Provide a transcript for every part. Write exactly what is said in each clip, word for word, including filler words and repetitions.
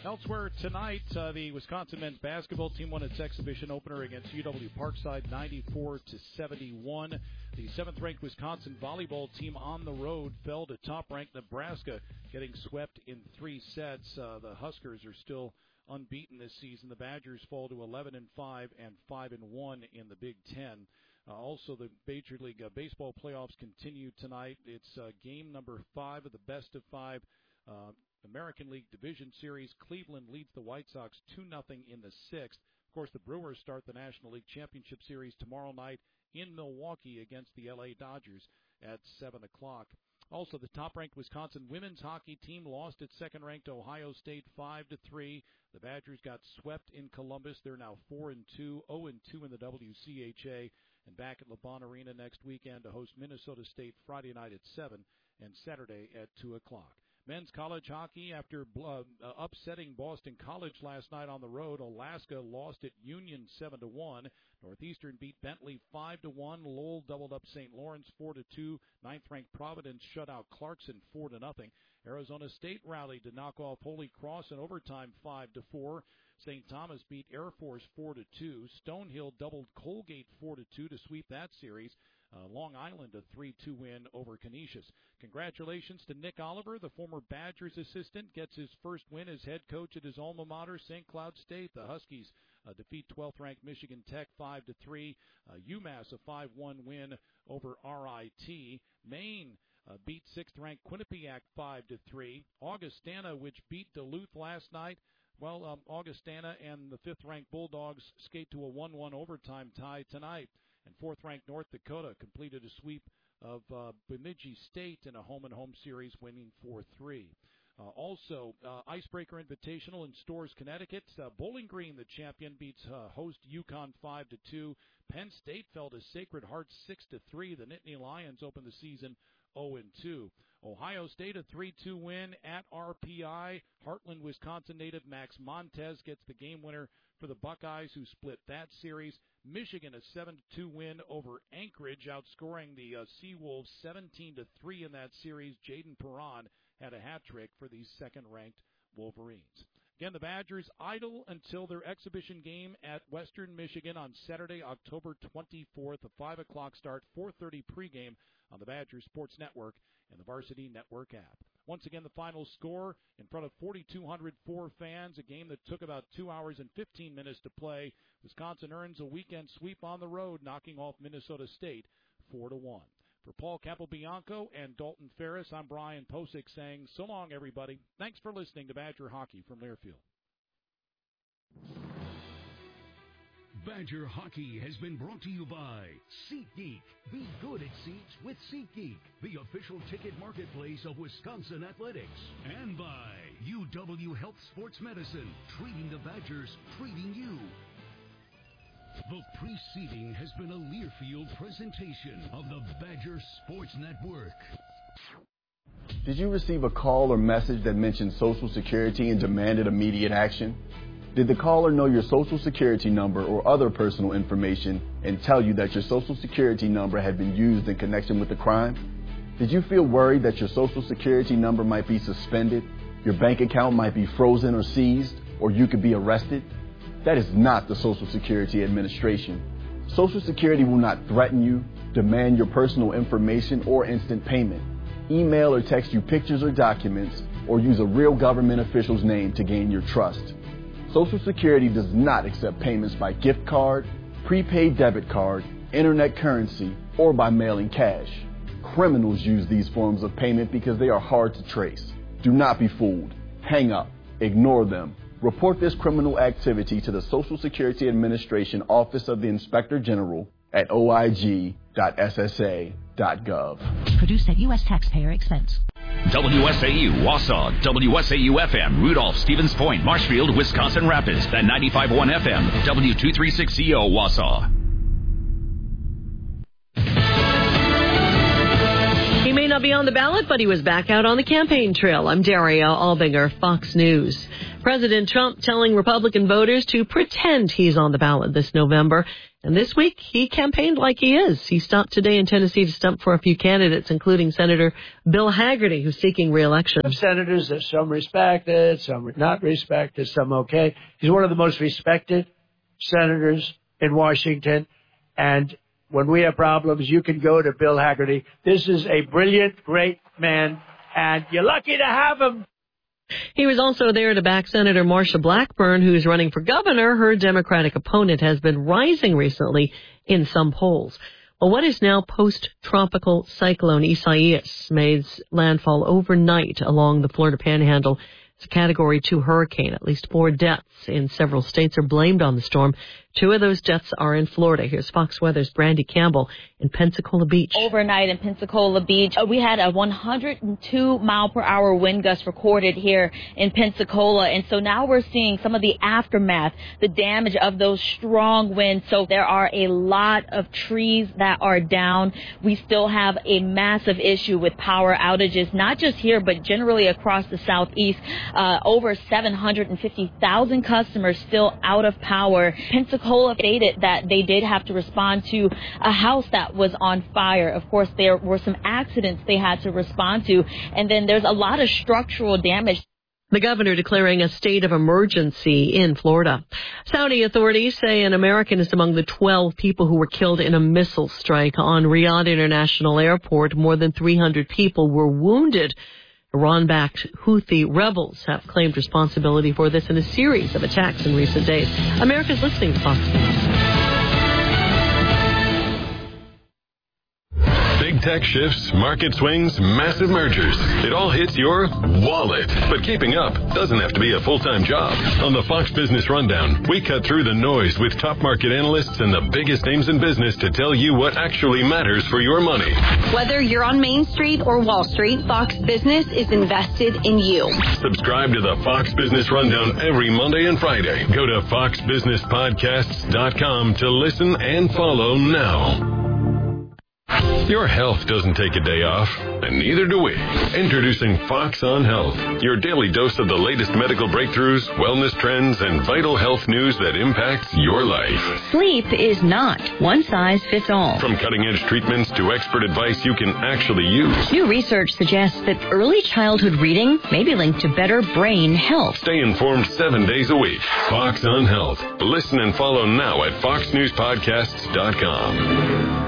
Elsewhere tonight, uh, the Wisconsin men's basketball team won its exhibition opener against U W Parkside, ninety-four to seventy-one. The seventh-ranked Wisconsin volleyball team on the road fell to top-ranked Nebraska, getting swept in three sets. Uh, the Huskers are still unbeaten this season. The Badgers fall to eleven and five and five and one in the Big Ten. Uh, also, the Major League uh, Baseball playoffs continue tonight. It's uh, game number five of the best of five uh, American League Division Series. Cleveland leads the White Sox two nothing in the sixth. Of course, the Brewers start the National League Championship Series tomorrow night in Milwaukee against the L A Dodgers at seven o'clock. Also, the top-ranked Wisconsin women's hockey team lost its second-ranked Ohio State five to three. The Badgers got swept in Columbus. They're now four and two, oh and two in the W C H A, and back at LeBron Arena next weekend to host Minnesota State Friday night at seven and Saturday at two o'clock. Men's college hockey, after uh, upsetting Boston College last night on the road, Alaska lost at Union seven to one. Northeastern beat Bentley five to one. Lowell doubled up Saint Lawrence four to two. Ninth-ranked Providence shut out Clarkson four to nothing. Arizona State rallied to knock off Holy Cross in overtime five to four. Saint Thomas beat Air Force four to two. Stonehill doubled Colgate four to two to sweep that series. Uh, Long Island a three two win over Canisius. Congratulations to Nick Oliver, the former Badgers assistant, gets his first win as head coach at his alma mater, Saint Cloud State. The Huskies uh, defeat twelfth-ranked Michigan Tech five to three. Uh, UMass a five one win over R I T. Maine uh, beat sixth-ranked Quinnipiac five to three. Augustana, which beat Duluth last night, well, um, Augustana and the fifth-ranked Bulldogs skate to a one one overtime tie tonight. And fourth-ranked North Dakota completed a sweep of uh, Bemidji State in a home-and-home series, winning four three. Uh, also, uh, Icebreaker Invitational in Storrs, Connecticut. Uh, Bowling Green, the champion, beats uh, host UConn five to two. Penn State fell to Sacred Heart six to three. The Nittany Lions opened the season oh and two. Ohio State a three two win at R P I. Heartland, Wisconsin native Max Montez gets the game winner for the Buckeyes, who split that series. Michigan a seven to two win over Anchorage, outscoring the uh, Seawolves seventeen to three in that series. Jaden Perron had a hat trick for the second-ranked Wolverines. Again, the Badgers idle until their exhibition game at Western Michigan on Saturday, October twenty-fourth, a five o'clock start, four thirty pregame on the Badgers Sports Network and the Varsity Network app. Once again, the final score in front of four thousand two hundred four fans, a game that took about two hours and fifteen minutes to play. Wisconsin earns a weekend sweep on the road, knocking off Minnesota State four to one. For Paul Capobianco and Dalton Ferris, I'm Brian Posick saying so long, everybody. Thanks for listening to Badger Hockey from Learfield. Badger Hockey has been brought to you by SeatGeek. Be good at seats with SeatGeek, the official ticket marketplace of Wisconsin athletics. And by U W Health Sports Medicine, treating the Badgers, treating you. The preceding has been a Learfield presentation of the Badger Sports Network. Did you receive a call or message that mentioned Social Security and demanded immediate action? Did the caller know your Social Security number or other personal information and tell you that your Social Security number had been used in connection with the crime? Did you feel worried that your Social Security number might be suspended, your bank account might be frozen or seized, or you could be arrested? That is not the Social Security Administration. Social Security will not threaten you, demand your personal information, or instant payment, email or text you pictures or documents, or use a real government official's name to gain your trust. Social Security does not accept payments by gift card, prepaid debit card, internet currency, or by mailing cash. Criminals use these forms of payment because they are hard to trace. Do not be fooled. Hang up. Ignore them. Report this criminal activity to the Social Security Administration Office of the Inspector General at O I G dot S S A dot gov. Produced at U S taxpayer expense. W S A U, Wausau, W S A U F M, Rudolph, Stevens Point, Marshfield, Wisconsin Rapids, at ninety-five point one F M, W two thirty-six C O, Wausau. He may not now be on the ballot, but he was back out on the campaign trail. I'm Daria Albinger, Fox News. President Trump telling Republican voters to pretend he's on the ballot this November. And this week, he campaigned like he is. He stopped today in Tennessee to stump for a few candidates, including Senator Bill Hagerty, who's seeking re-election. Senators, there's some respected, some not respected, some okay. He's one of the most respected senators in Washington. And when we have problems, you can go to Bill Hagerty. This is a brilliant, great man, and you're lucky to have him. He was also there to back Senator Marsha Blackburn, who's running for governor. Her Democratic opponent has been rising recently in some polls. Well, what is now post-tropical cyclone Isaias made landfall overnight along the Florida Panhandle. It's a Category two hurricane. At least four deaths in several states are blamed on the storm. Two of those deaths are in Florida. Here's Fox Weather's Brandy Campbell in Pensacola Beach. Overnight in Pensacola Beach, we had a one hundred two mile per hour wind gust recorded here in Pensacola. And so now we're seeing some of the aftermath, the damage of those strong winds. So there are a lot of trees that are down. We still have a massive issue with power outages, not just here, but generally across the southeast. Uh, over seven hundred fifty thousand customers still out of power. Pensacola stated that they did have to respond to a house that was on fire. Of course, there were some accidents they had to respond to, and then there's a lot of structural damage. The governor declaring a state of emergency in Florida. Saudi authorities say an American is among the twelve people who were killed in a missile strike on Riyadh International Airport. More than three hundred people were wounded. Iran-backed Houthi rebels have claimed responsibility for this in a series of attacks in recent days. America's listening to Fox News. Big tech shifts, market swings, massive mergers. It all hits your wallet. But keeping up doesn't have to be a full-time job. On the Fox Business Rundown, we cut through the noise with top market analysts and the biggest names in business to tell you what actually matters for your money. Whether you're on Main Street or Wall Street, Fox Business is invested in you. Subscribe to the Fox Business Rundown every Monday and Friday. Go to fox business podcasts dot com to listen and follow now. Your health doesn't take a day off, and neither do we. Introducing Fox on Health, your daily dose of the latest medical breakthroughs, wellness trends, and vital health news that impacts your life. Sleep is not one size fits all. From cutting-edge treatments to expert advice you can actually use. New research suggests that early childhood reading may be linked to better brain health. Stay informed seven days a week. Fox on Health. Listen and follow now at fox news podcasts dot com.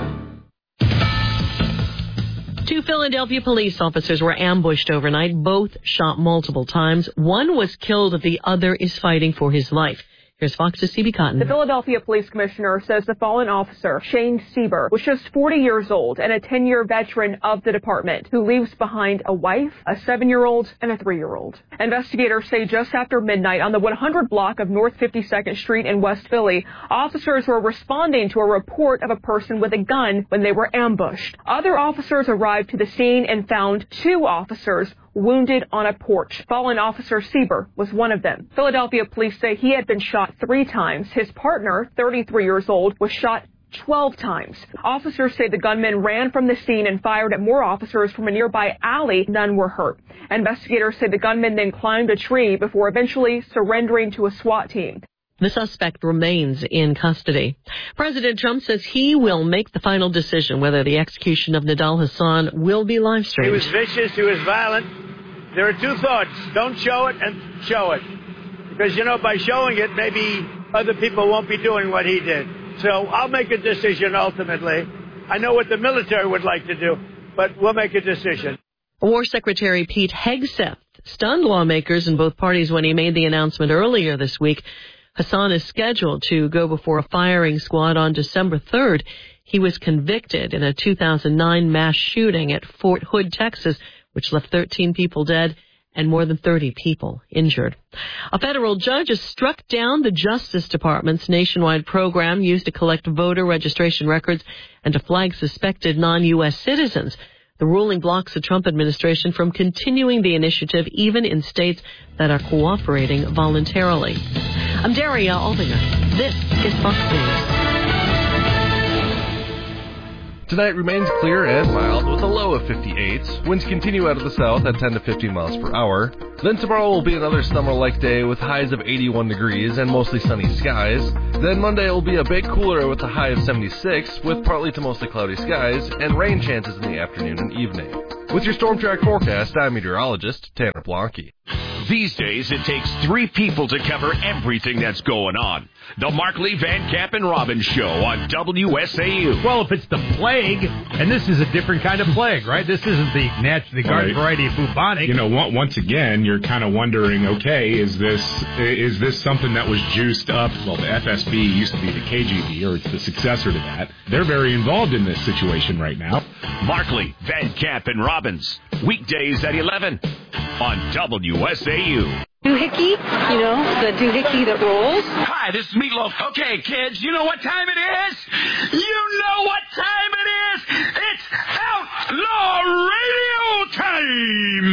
Two Philadelphia police officers were ambushed overnight, both shot multiple times. One was killed, the other is fighting for his life. Here's Fox's C B Cotton. The Philadelphia police commissioner says the fallen officer, Shane Sieber, was just forty years old and a ten-year veteran of the department who leaves behind a wife, a seven-year-old, and a three-year-old. Investigators say just after midnight on the one hundred block of North fifty-second Street in West Philly, officers were responding to a report of a person with a gun when they were ambushed. Other officers arrived to the scene and found two officers wounded on a porch. Fallen officer Sieber was one of them. Philadelphia police say he had been shot three times. His partner, thirty-three years old, was shot twelve times. Officers say the gunman ran from the scene and fired at more officers from a nearby alley. None were hurt. Investigators say the gunman then climbed a tree before eventually surrendering to a SWAT team. The suspect remains in custody. President Trump says he will make the final decision whether the execution of Nidal Hasan will be live streamed. He was vicious. He was violent. There are two thoughts. Don't show it and show it. Because, you know, by showing it, maybe other people won't be doing what he did. So I'll make a decision ultimately. I know what the military would like to do, but we'll make a decision. War Secretary Pete Hegseth stunned lawmakers in both parties when he made the announcement earlier this week. Hasan is scheduled to go before a firing squad on December third. He was convicted in a two thousand nine mass shooting at Fort Hood, Texas, which left thirteen people dead and more than thirty people injured. A federal judge has struck down the Justice Department's nationwide program used to collect voter registration records and to flag suspected non-U S citizens. The ruling blocks the Trump administration from continuing the initiative, even in states that are cooperating voluntarily. I'm Daria Albinger. This is Fox News. Tonight remains clear and mild with a low of fifty-eight. Winds continue out of the south at ten to fifteen miles per hour. Then tomorrow will be another summer-like day with highs of eighty-one degrees and mostly sunny skies. Then Monday will be a bit cooler with a high of seventy-six with partly to mostly cloudy skies and rain chances in the afternoon and evening. With your Storm Track forecast, I'm meteorologist Tanner Blanke. These days, it takes three people to cover everything that's going on. The Markley, Van Camp, and Robbins Show on W S A U. Well, if it's the plague, and this is a different kind of plague, right? This isn't the natural, the garden right. variety of bubonic. You know, once again, you're kind of wondering, okay, is this is this something that was juiced up? Well, the F S B used to be the K G B, or it's the successor to that. They're very involved in this situation right now. Markley, Van Camp, and Robbins, weekdays at eleven on W S A U. Doohickey, you know, the doohickey that rolls. Hi, this is Meatloaf. Okay, kids, you know what time it is? You know what time it is? It's Outlaw Radio time!